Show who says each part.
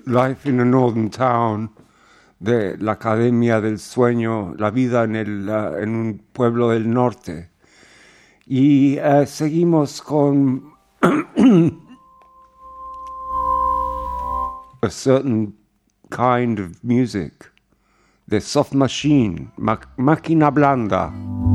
Speaker 1: Life in a Northern Town, de la Academia del Sueño, la vida en un pueblo del norte. Y seguimos con a certain kind of music, the soft machine, máquina blanda.